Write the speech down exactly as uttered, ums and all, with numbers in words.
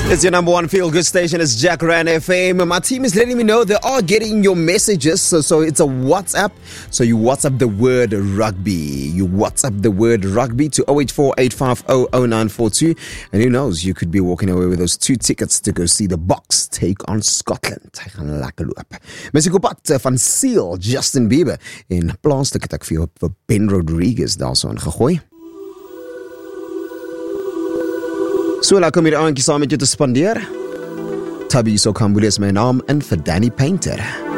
It's your number one feel-good station. It's Jack Ryan F M. My team is letting me know they are getting your messages. So, so it's a WhatsApp. So you WhatsApp the word rugby. You WhatsApp the word rugby to zero eight four eight five zero zero nine four two. And who knows, you could be walking away with those two tickets to go see the Boks take on Scotland. Hy gaan lekker loop. Musiek op pad van Seal, Justin Bieber. En plaanslik het ek vir jou vir Ben Rodriguez daar so ingegooi. So lekker om hier aantjie saam met jou te spandeer. Tabi Sokambule is my naam en vir Danny Painter.